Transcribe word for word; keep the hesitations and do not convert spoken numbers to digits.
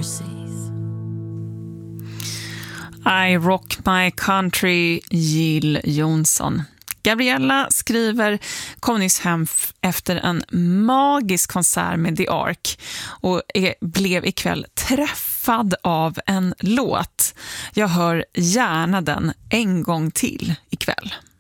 overseas. I rock my country, Jill Johnson. Gabriella skriver kom nyss hem f- efter en magisk konsert med The Ark och är, blev ikväll träffad av en låt. Jag hör gärna den en gång till ikväll.